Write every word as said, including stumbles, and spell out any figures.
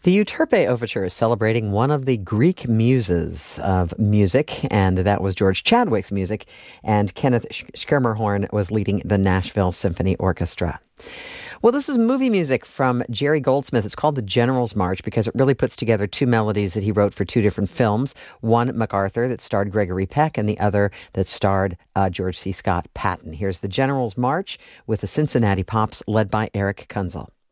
The Euterpe Overture is celebrating one of the Greek muses of music, and that was George Chadwick's music, and Kenneth Schermerhorn was leading the Nashville Symphony Orchestra. Well, this is movie music from Jerry Goldsmith. It's called The General's March because it really puts together two melodies that he wrote for two different films. One, MacArthur, that starred Gregory Peck, and the other that starred uh, George C. Scott Patton. Here's The General's March with the Cincinnati Pops led by Eric Kunzel.